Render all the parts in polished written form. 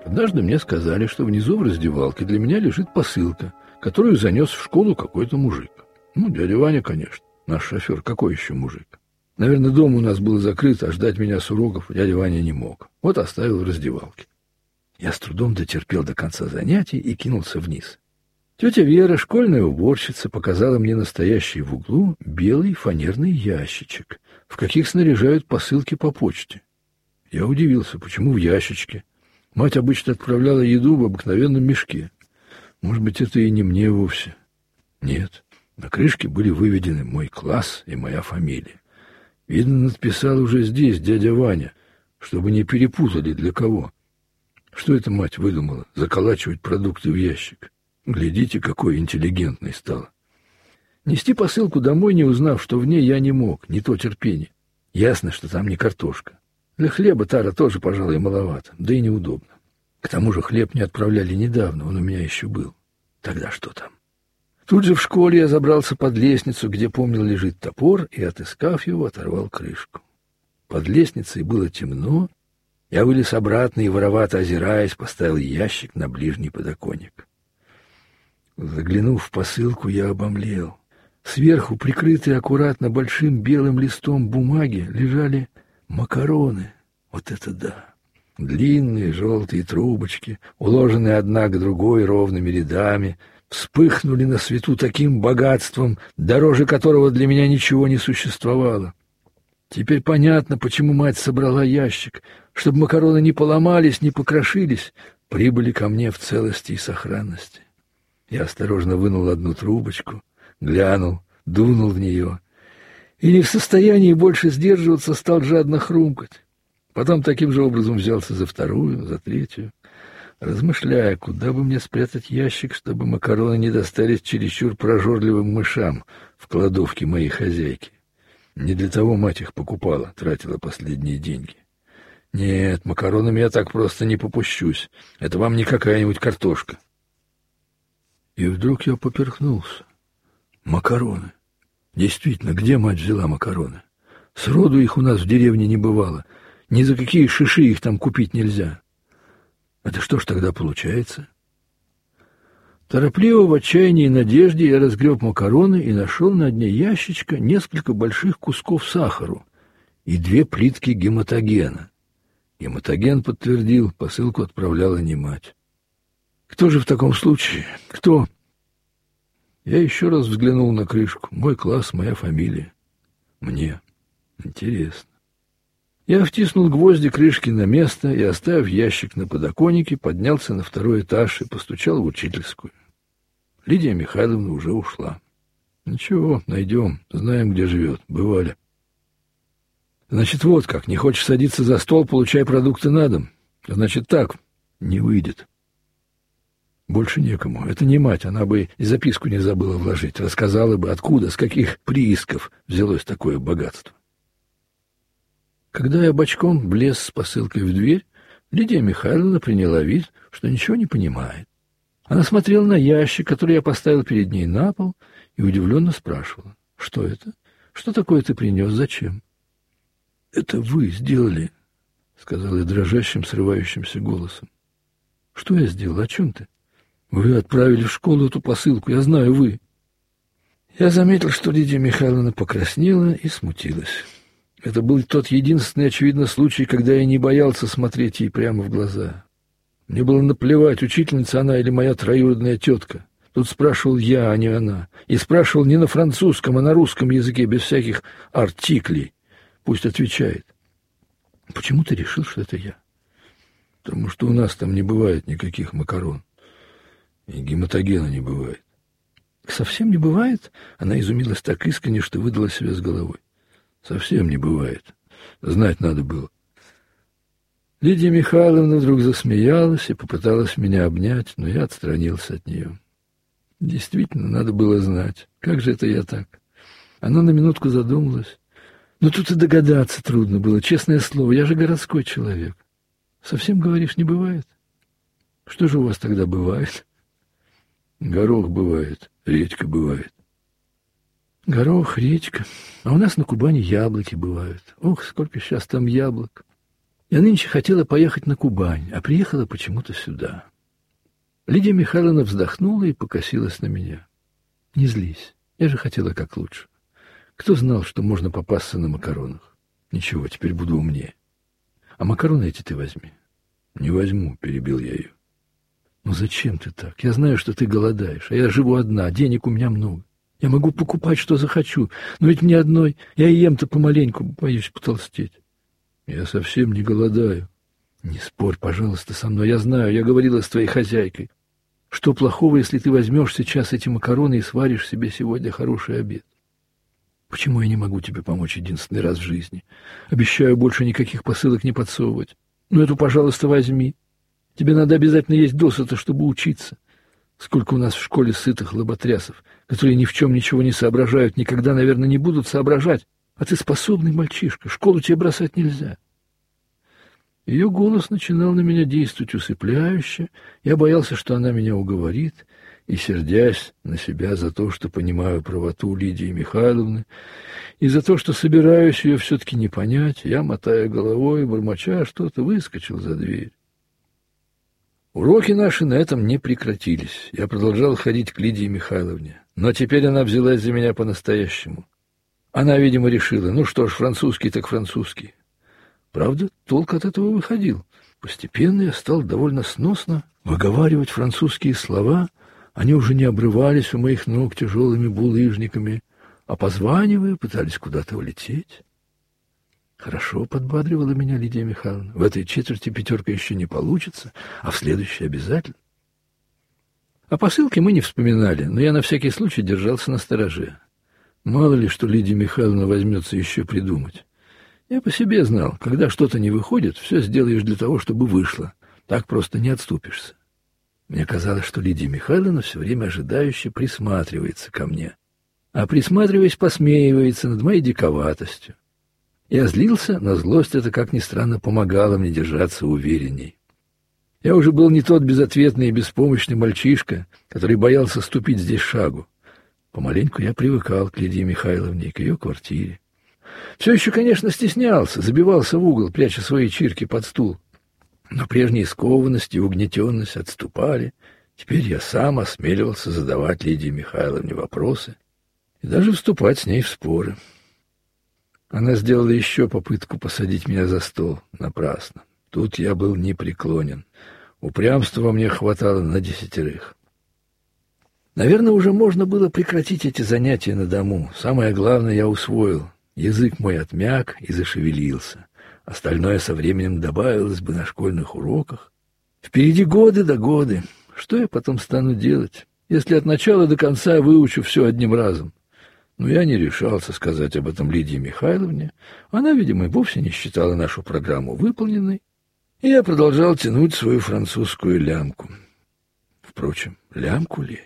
Однажды мне сказали, что внизу в раздевалке для меня лежит посылка, которую занес в школу какой-то мужик. Ну, дядя Ваня, конечно, наш шофер, какой еще мужик? Наверное, дом у нас был закрыт, а ждать меня с уроков дядя Ваня не мог. Вот оставил в раздевалке. Я с трудом дотерпел до конца занятий и кинулся вниз. Тетя Вера, школьная уборщица, показала мне настоящий в углу белый фанерный ящичек, в каких снаряжают посылки по почте. Я удивился, почему в ящичке. Мать обычно отправляла еду в обыкновенном мешке. Может быть, это и не мне вовсе. Нет, на крышке были выведены мой класс и моя фамилия. Видно, надписал уже здесь дядя Ваня, чтобы не перепутали для кого. Что эта мать выдумала? Заколачивать продукты в ящик. Глядите, какой интеллигентный стал. Нести посылку домой, не узнав, что в ней, я не мог, не то терпение. Ясно, что там не картошка. Для хлеба тара тоже, пожалуй, маловато, да и неудобно. К тому же хлеб не отправляли недавно, он у меня еще был. Тогда что там? Тут же в школе я забрался под лестницу, где, помнил, лежит топор, и, отыскав его, оторвал крышку. Под лестницей было темно. Я вылез обратно и, воровато озираясь, поставил ящик на ближний подоконник. Заглянув в посылку, я обомлел. Сверху, прикрытые аккуратно большим белым листом бумаги, лежали макароны. Вот это да! Длинные желтые трубочки, уложенные одна к другой ровными рядами, вспыхнули на свету таким богатством, дороже которого для меня ничего не существовало. Теперь понятно, почему мать собрала ящик, чтобы макароны не поломались, не покрошились, прибыли ко мне в целости и сохранности. Я осторожно вынул одну трубочку, глянул, дунул в нее и, не в состоянии больше сдерживаться, стал жадно хрумкать. Потом таким же образом взялся за вторую, за третью, размышляя, куда бы мне спрятать ящик, чтобы макароны не достались чересчур прожорливым мышам в кладовке моей хозяйки. Не для того мать их покупала, тратила последние деньги. Нет, макаронами я так просто не попущусь. Это вам не какая-нибудь картошка. И вдруг я поперхнулся. Макароны. Действительно, где мать взяла макароны? Сроду их у нас в деревне не бывало. Ни за какие шиши их там купить нельзя. Это что ж тогда получается? Торопливо, в отчаянии и надежде я разгреб макароны и нашел на дне ящичка несколько больших кусков сахару и 2 плитки гематогена. Гематоген подтвердил, посылку отправляла не мать. Кто же в таком случае? Кто? Я еще раз взглянул на крышку. Мой класс, моя фамилия. Мне. Интересно. Я втиснул гвозди крышки на место и, оставив ящик на подоконнике, поднялся на 2-й этаж и постучал в учительскую. Лидия Михайловна уже ушла. Ничего, найдем, знаем, где живет, бывали. Значит, вот как, не хочешь садиться за стол, получай продукты на дом. Значит, так, не выйдет. Больше некому. Это не мать, она бы и записку не забыла вложить, рассказала бы, откуда, с каких приисков взялось такое богатство. Когда я бочком влез с посылкой в дверь, Лидия Михайловна приняла вид, что ничего не понимает. Она смотрела на ящик, который я поставил перед ней на пол, и удивленно спрашивала: «Что это? Что такое ты принес? Зачем?» «Это вы сделали», — сказал я дрожащим, срывающимся голосом. «Что я сделал? О чем ты? Вы отправили в школу эту посылку, я знаю, вы». Я заметил, что Лидия Михайловна покраснела и смутилась. Это был тот единственный, очевидно, случай, когда я не боялся смотреть ей прямо в глаза. Мне было наплевать, учительница она или моя троюродная тетка. Тут спрашивал я, а не она. И спрашивал не на французском, а на русском языке, без всяких артиклей. Пусть отвечает. «Почему ты решил, что это я?» «Потому что у нас там не бывает никаких макарон. И гематогена не бывает». «Совсем не бывает?» Она изумилась так искренне, что выдала себя с головой. «Совсем не бывает. Знать надо было». Лидия Михайловна вдруг засмеялась и попыталась меня обнять, но я отстранился от нее. Действительно, надо было знать. Как же это я так? Она на минутку задумалась. Но тут и догадаться трудно было, честное слово, я же городской человек. Совсем, говоришь, не бывает? Что же у вас тогда бывает? Горох бывает, редька бывает. Горох, редька. А у нас на Кубани яблоки бывают. Ох, сколько сейчас там яблок. Я нынче хотела поехать на Кубань, а приехала почему-то сюда. Лидия Михайловна вздохнула и покосилась на меня. Не злись, я же хотела как лучше. Кто знал, что можно попасться на макаронах? Ничего, теперь буду умнее. А макароны эти ты возьми. Не возьму, перебил я ее. Ну зачем ты так? Я знаю, что ты голодаешь, а я живу одна, денег у меня много. Я могу покупать, что захочу, но ведь мне одной, я и ем-то помаленьку, боюсь потолстеть. Я совсем не голодаю. Не спорь, пожалуйста, со мной, я знаю, я говорила с твоей хозяйкой. Что плохого, если ты возьмешь сейчас эти макароны и сваришь себе сегодня хороший обед? Почему я не могу тебе помочь единственный раз в жизни? Обещаю больше никаких посылок не подсовывать. Ну, эту, пожалуйста, возьми. Тебе надо обязательно есть досыта, чтобы учиться. Сколько у нас в школе сытых лоботрясов, которые ни в чем ничего не соображают, никогда, наверное, не будут соображать. А ты способный мальчишка, школу тебе бросать нельзя. Ее голос начинал на меня действовать усыпляюще. Я боялся, что она меня уговорит, и, сердясь на себя за то, что понимаю правоту Лидии Михайловны, и за то, что собираюсь ее все-таки не понять, я, мотая головой, бормоча что-то, выскочил за дверь. Уроки наши на этом не прекратились. Я продолжал ходить к Лидии Михайловне, но теперь она взялась за меня по-настоящему. Она, видимо, решила, ну что ж, французский так французский. Правда, толк от этого выходил. Постепенно я стал довольно сносно выговаривать французские слова. Они уже не обрывались у моих ног тяжелыми булыжниками, а, позванивая, пытались куда-то улететь. Хорошо подбадривала меня Лидия Михайловна. В этой четверти пятерка еще не получится, а в следующей обязательно. О посылке мы не вспоминали, но я на всякий случай держался настороже. Мало ли, что Лидия Михайловна возьмется еще придумать. Я по себе знал, когда что-то не выходит, все сделаешь для того, чтобы вышло. Так просто не отступишься. Мне казалось, что Лидия Михайловна все время ожидающе присматривается ко мне, а присматриваясь, посмеивается над моей диковатостью. Я злился, но злость эта, как ни странно, помогала мне держаться уверенней. Я уже был не тот безответный и беспомощный мальчишка, который боялся ступить здесь шагу. Помаленьку я привыкал к Лидии Михайловне и к ее квартире. Все еще, конечно, стеснялся, забивался в угол, пряча свои чирки под стул. Но прежние скованность и угнетенность отступали. Теперь я сам осмеливался задавать Лидии Михайловне вопросы и даже вступать с ней в споры. Она сделала еще попытку посадить меня за стол. Напрасно. Тут я был непреклонен. Упрямства во мне хватало на 10. Наверное, уже можно было прекратить эти занятия на дому. Самое главное я усвоил. Язык мой отмяк и зашевелился. Остальное со временем добавилось бы на школьных уроках. Впереди годы да годы. Что я потом стану делать, если от начала до конца выучу все одним разом? Но я не решался сказать об этом Лидии Михайловне. Она, видимо, и вовсе не считала нашу программу выполненной. И я продолжал тянуть свою французскую лямку. Впрочем, лямку ли?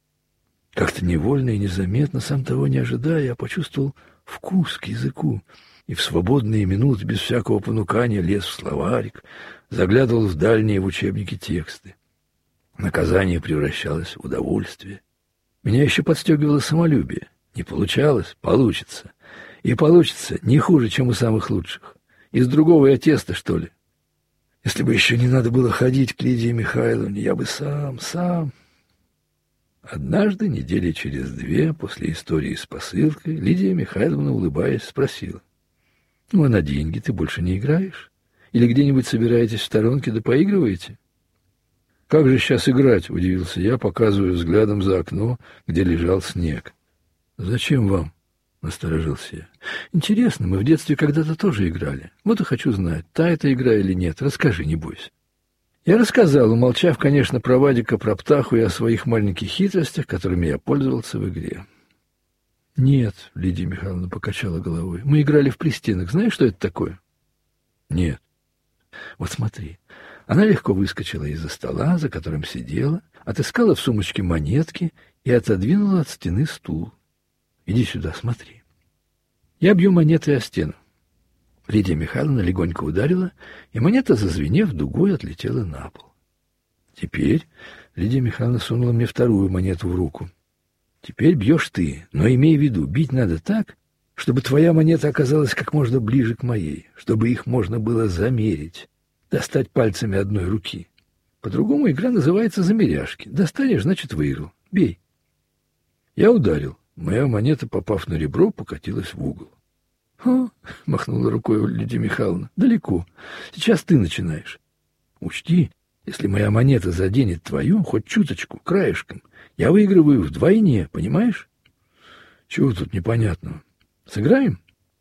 Как-то невольно и незаметно, сам того не ожидая, я почувствовал вкус к языку, и в свободные минуты, без всякого понукания, лез в словарик, заглядывал в дальние в учебники тексты. Наказание превращалось в удовольствие. Меня еще подстегивало самолюбие. Не получалось — получится. И получится не хуже, чем у самых лучших. Из другого я теста, что ли? Если бы еще не надо было ходить к Лидии Михайловне, я бы сам... Однажды, недели через 2, после истории с посылкой, Лидия Михайловна, улыбаясь, спросила: «Ну, а на деньги ты больше не играешь? Или где-нибудь собираетесь в сторонке да поигрываете?» «Как же сейчас играть?» — удивился я, показывая взглядом за окно, где лежал снег. «Зачем вам?» — насторожился я. «Интересно, мы в детстве когда-то тоже играли. Вот и хочу знать, та это игра или нет. Расскажи, не бойся». Я рассказал, умолчав, конечно, про Вадика, про Птаху и о своих маленьких хитростях, которыми я пользовался в игре. «Нет», — Лидия Михайловна покачала головой, — «мы играли в пристенок. Знаешь, что это такое?» «Нет». «Вот смотри». Она легко выскочила из-за стола, за которым сидела, отыскала в сумочке монетки и отодвинула от стены стул. «Иди сюда, смотри». Я бью монетой о стену. Лидия Михайловна легонько ударила, и монета, зазвенев, дугой отлетела на пол. Теперь Лидия Михайловна сунула мне вторую монету в руку. «Теперь бьешь ты, но имей в виду, бить надо так, Чтобы твоя монета оказалась как можно ближе к моей, чтобы их можно было замерить, достать пальцами одной руки. По-другому игра называется замеряшки. Достанешь, значит, выиграл. Бей. Я ударил. Моя монета, попав на ребро, покатилась в угол. «О!» — махнула рукой Лидия Михайловна. «Далеко. Сейчас ты начинаешь. Учти, если моя монета заденет твою, хоть чуточку, краешком, я выигрываю вдвойне, понимаешь? Чего тут непонятного? Сыграем?»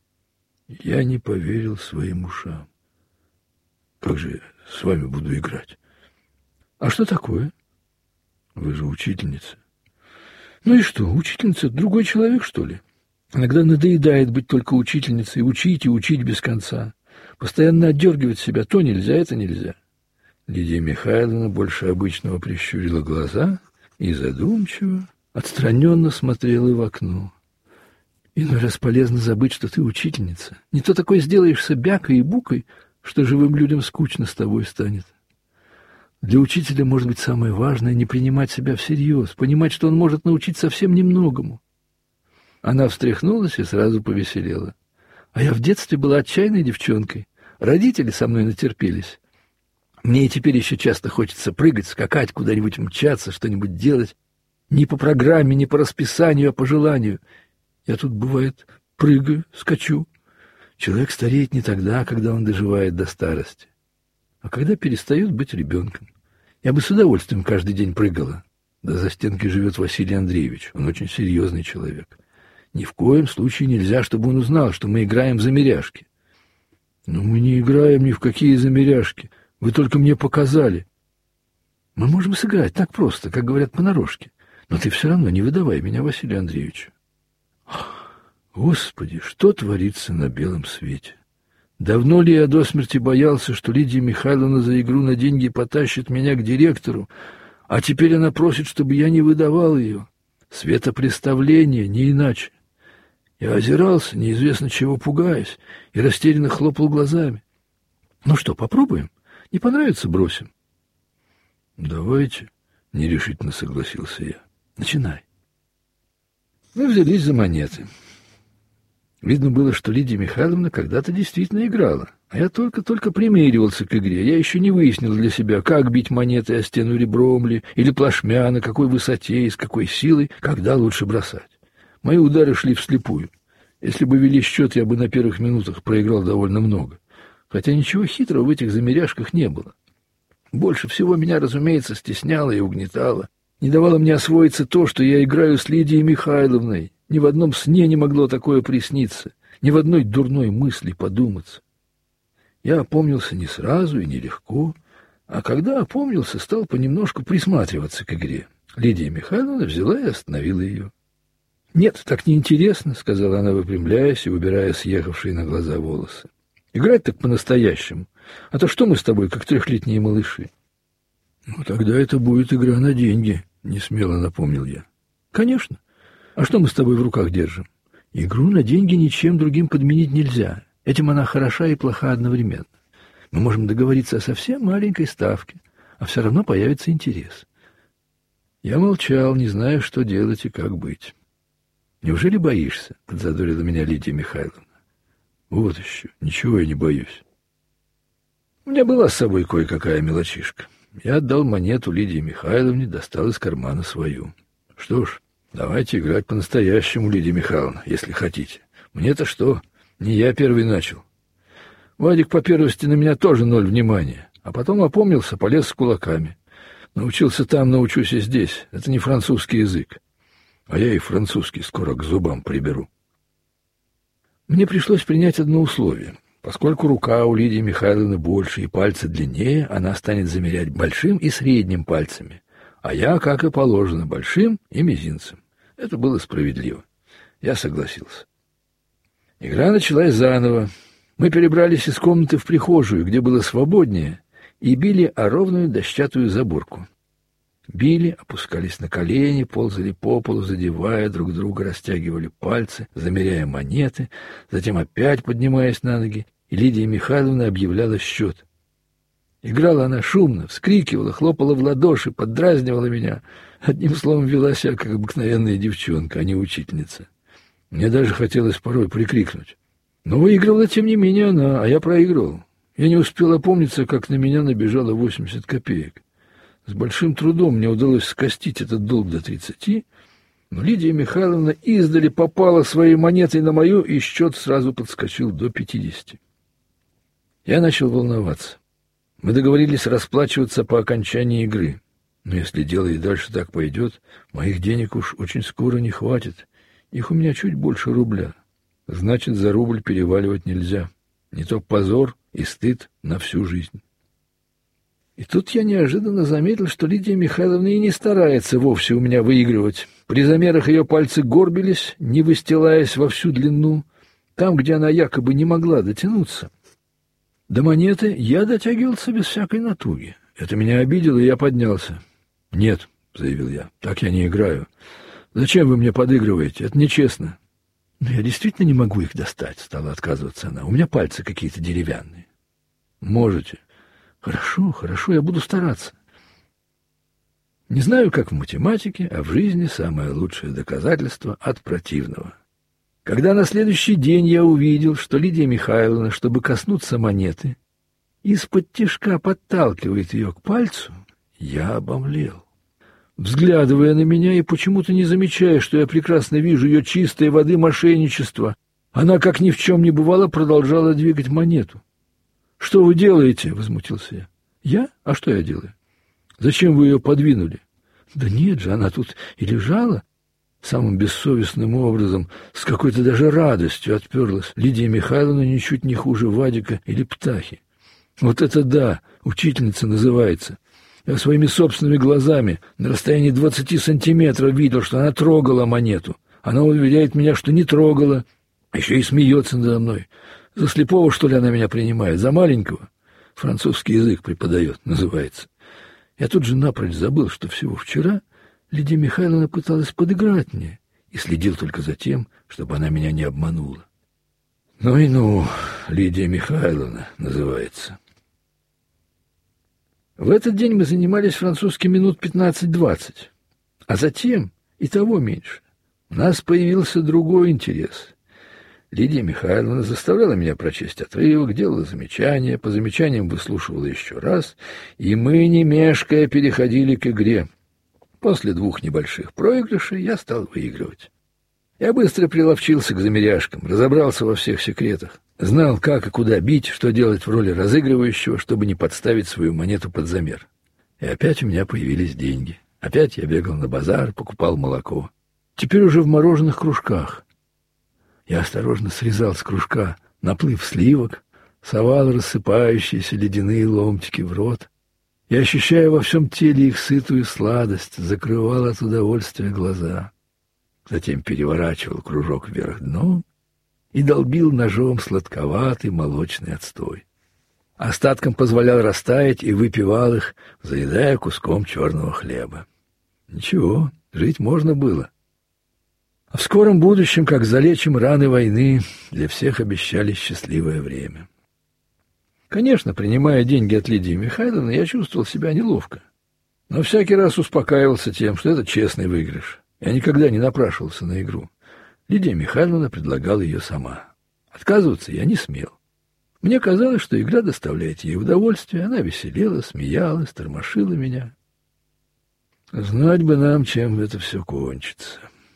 Я не поверил своим ушам. «Как же я с вами буду играть?» «А что такое?» «Вы же учительница». «Ну и что, учительница — другой человек, что ли? Иногда надоедает быть только учительницей, учить и учить без конца. Постоянно отдергивать себя то нельзя, это нельзя». Лидия Михайловна больше обычного прищурила глаза и задумчиво, отстраненно смотрела в окно. «Иной раз полезно забыть, что ты учительница. Не то такой сделаешься бякой и букой, что живым людям скучно с тобой станет. Для учителя, может быть, самое важное — не принимать себя всерьез, понимать, что он может научить совсем немногому». Она встряхнулась и сразу повеселела. «А я в детстве была отчаянной девчонкой. Родители со мной натерпелись. Мне и теперь еще часто хочется прыгать, скакать, куда-нибудь мчаться, что-нибудь делать. Не по программе, не по расписанию, а по желанию. Я тут, бывает, прыгаю, скачу. Человек стареет не тогда, когда он доживает до старости, а когда перестает быть ребенком. Я бы с удовольствием каждый день прыгала. Да за стенкой живет Василий Андреевич. Он очень серьезный человек. Ни в коем случае нельзя, чтобы он узнал, что мы играем в замеряшки». «Но мы не играем ни в какие замеряшки. Вы только мне показали». «Мы можем сыграть так просто, как говорят понарошке. Но ты все равно не выдавай меня Василию Андреевичу». Господи, что творится на белом свете? Давно ли я до смерти боялся, что Лидия Михайловна за игру на деньги потащит меня к директору, а теперь она просит, чтобы я не выдавал ее? Светопреставление, не иначе. Я озирался, неизвестно чего пугаясь, и растерянно хлопал глазами. «Ну что, попробуем? Не понравится — бросим». «Давайте», — нерешительно согласился я. «Начинай». Мы взялись за монеты. Видно было, что Лидия Михайловна когда-то действительно играла, а я только примеривался к игре. Я еще не выяснил для себя, как бить монеты о стену ребром ли, или плашмя, на какой высоте и с какой силой, когда лучше бросать. Мои удары шли вслепую. Если бы вели счет, я бы на первых минутах проиграл довольно много. Хотя ничего хитрого в этих замеряшках не было. Больше всего меня, разумеется, стесняло и угнетало. Не давало мне освоиться то, что я играю с Лидией Михайловной. Ни в одном сне не могло такое присниться, ни в одной дурной мысли подуматься. Я опомнился не сразу и нелегко, а когда опомнился, стал понемножку присматриваться к игре. Лидия Михайловна взяла и остановила ее. «Нет, так неинтересно», — сказала она, выпрямляясь и убирая съехавшие на глаза волосы. «Играть так по-настоящему. А то что мы с тобой, как трехлетние малыши?» «Ну, тогда это будет игра на деньги», — несмело напомнил я. «Конечно. А что мы с тобой в руках держим? Игру на деньги ничем другим подменить нельзя. Этим она хороша и плоха одновременно. Мы можем договориться о совсем маленькой ставке, а все равно появится интерес». Я молчал, не зная, что делать и как быть. «Неужели боишься?» — подзадорила меня Лидия Михайловна. «Вот еще, ничего я не боюсь. У меня была с собой кое-какая мелочишка. Я отдал монету Лидии Михайловне, достал из кармана свою. Что ж, давайте играть по-настоящему, Лидия Михайловна, если хотите. Мне-то что? Не я первый начал. Вадик по первости на меня тоже 0 внимания, а потом опомнился, полез с кулаками. Научился там, научусь и здесь. Это не французский язык. А я и французский скоро к зубам приберу». Мне пришлось принять одно условие. Поскольку рука у Лидии Михайловны больше и пальцы длиннее, она станет замерять большим и средним пальцами, а я, как и положено, большим и мизинцем. Это было справедливо. Я согласился. Игра началась заново. Мы перебрались из комнаты в прихожую, где было свободнее, и били о ровную дощатую заборку. Били, опускались на колени, ползали по полу, задевая друг друга, растягивали пальцы, замеряя монеты, затем опять поднимаясь на ноги, и Лидия Михайловна объявляла счет. Играла она шумно, вскрикивала, хлопала в ладоши, поддразнивала меня. Одним словом, вела себя, как обыкновенная девчонка, а не учительница. Мне даже хотелось порой прикрикнуть. Но выигрывала, тем не менее, она, а я проигрывал. Я не успел опомниться, как на меня набежало 80 копеек. С большим трудом мне удалось скостить этот долг до 30, но Лидия Михайловна издали попала своей монетой на мою, и счет сразу подскочил до 50. Я начал волноваться. Мы договорились расплачиваться по окончании игры. Но если дело и дальше так пойдет, моих денег уж очень скоро не хватит. Их у меня чуть больше рубля. Значит, за рубль переваливать нельзя. Не то позор и стыд на всю жизнь. И тут я неожиданно заметил, что Лидия Михайловна и не старается вовсе у меня выигрывать. При замерах ее пальцы горбились, не выстилаясь во всю длину, там, где она якобы не могла дотянуться. До монеты я дотягивался без всякой натуги. Это меня обидело, и я поднялся. «Нет», — заявил я, — «так я не играю. Зачем вы мне подыгрываете? Это нечестно». «Но я действительно не могу их достать», — стала отказываться она. «У меня пальцы какие-то деревянные». «Можете». «Хорошо, хорошо, я буду стараться». Не знаю, как в математике, а в жизни самое лучшее доказательство от противного. Когда на следующий день я увидел, что Лидия Михайловна, чтобы коснуться монеты, из-под тишка подталкивает ее к пальцу, я обомлел. Взглядывая на меня и почему-то не замечая, что я прекрасно вижу ее чистой воды мошенничество, она, как ни в чем не бывало, продолжала двигать монету. «Что вы делаете?» — возмутился я. «Я? А что я делаю? Зачем вы ее подвинули?» «Да нет же, она тут и лежала». Самым бессовестным образом, с какой-то даже радостью отперлась Лидия Михайловна ничуть не хуже Вадика или Птахи. Вот это да, учительница называется. Я своими собственными глазами на расстоянии 20 сантиметров видел, что она трогала монету. Она уверяет меня, что не трогала, еще и смеется надо мной. За слепого, что ли, она меня принимает? За маленького? Французский язык преподает, называется. Я тут же напрочь забыл, что всего вчера Лидия Михайловна пыталась подыграть мне и следил только за тем, чтобы она меня не обманула. Ну и ну, Лидия Михайловна называется. В этот день мы занимались французским минут 15-20, а затем и того меньше. У нас появился другой интерес. Лидия Михайловна заставляла меня прочесть отрывок, делала замечания, по замечаниям выслушивала еще раз, и мы, не мешкая, переходили к игре. После 2 небольших проигрышей я стал выигрывать. Я быстро приловчился к замеряшкам, разобрался во всех секретах, знал, как и куда бить, что делать в роли разыгрывающего, чтобы не подставить свою монету под замер. И опять у меня появились деньги. Опять я бегал на базар, покупал молоко. Теперь уже в мороженых кружках. Я осторожно срезал с кружка наплыв сливок, совал рассыпающиеся ледяные ломтики в рот и, ощущая во всем теле их сытую сладость, закрывал от удовольствия глаза. Затем переворачивал кружок вверх дном и долбил ножом сладковатый молочный отстой. Остатком позволял растаять и выпивал их, заедая куском черного хлеба. Ничего, жить можно было. А в скором будущем, как залечим раны войны, для всех обещали счастливое время. Конечно, принимая деньги от Лидии Михайловны, я чувствовал себя неловко. Но всякий раз успокаивался тем, что это честный выигрыш. Я никогда не напрашивался на игру. Лидия Михайловна предлагала ее сама. Отказываться я не смел. Мне казалось, что игра доставляет ей удовольствие. Она веселела, смеялась, тормошила меня. Знать бы нам, чем это все кончится.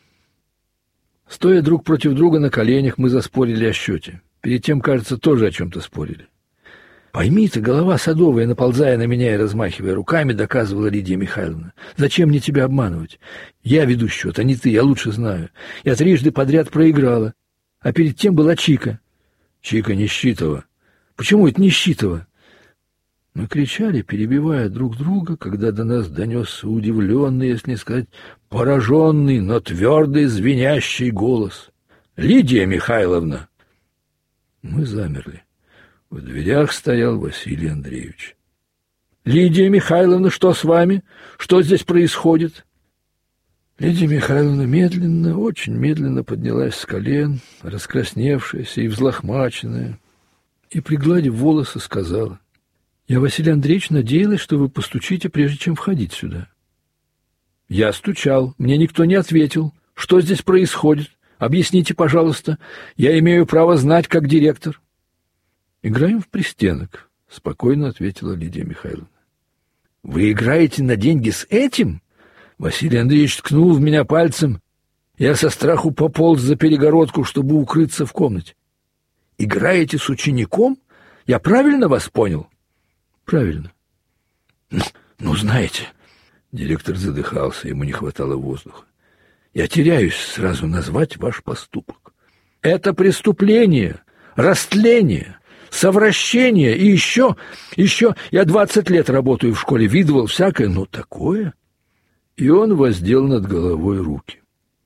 Стоя друг против друга на коленях, мы заспорили о счете. Перед тем, кажется, тоже о чем-то спорили. «Пойми ты, голова садовая, наползая на меня и размахивая руками, доказывала Лидия Михайловна. Зачем мне тебя обманывать? Я веду счет, а не ты, я лучше знаю. Я 3 подряд проиграла, а перед тем была Чика». «Чика Нищитова». «Почему это Нищитова?» Мы кричали, перебивая друг друга, когда до нас донесся удивленный, если не сказать пораженный, но твердый звенящий голос. «Лидия Михайловна!» Мы замерли. В дверях стоял Василий Андреевич. «Лидия Михайловна, что с вами? Что здесь происходит?» Лидия Михайловна медленно, очень медленно поднялась с колен, раскрасневшаяся и взлохмаченная, и, пригладив волосы, сказала: «Я, Василий Андреевич, надеялась, что вы постучите, прежде чем входить сюда». «Я стучал, мне никто не ответил. Что здесь происходит? Объясните, пожалуйста. Я имею право знать, как директор. Играем в пристенок, спокойно ответила Лидия Михайловна. Вы играете на деньги с этим? Василий Андреевич ткнул в меня пальцем. Я со страху пополз за перегородку, чтобы укрыться в комнате. Играете с учеником? Я правильно вас понял? Правильно. Ну, знаете, директор задыхался, ему не хватало воздуха. Я теряюсь сразу назвать ваш поступок. Это преступление, растление, совращение и еще я 20 лет работаю в школе, видывал всякое, но такое. И он воздел над головой руки.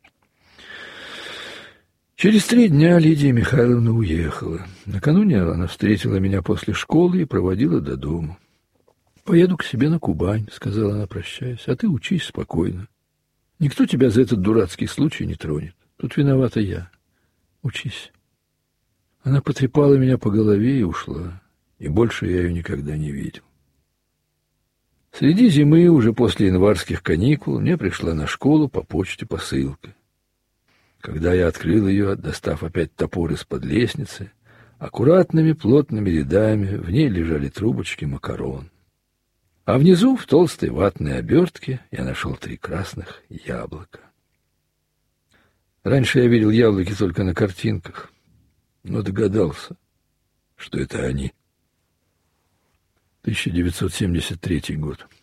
Через 3 дня Лидия Михайловна уехала. Накануне она встретила меня после школы и проводила до дома. «Поеду к себе на Кубань», — сказала она, прощаясь, — «а ты учись спокойно. Никто тебя за этот дурацкий случай не тронет. Тут виновата я. Учись». Она потрепала меня по голове и ушла, и больше я ее никогда не видел. Среди зимы, уже после январских каникул, мне пришла на школу по почте посылка. Когда я открыл ее, достав опять топор из-под лестницы, аккуратными плотными рядами в ней лежали трубочки макарон. А внизу, в толстой ватной обертке, я нашел 3 красных яблока. Раньше я видел яблоки только на картинках, но догадался, что это они. 1973 год.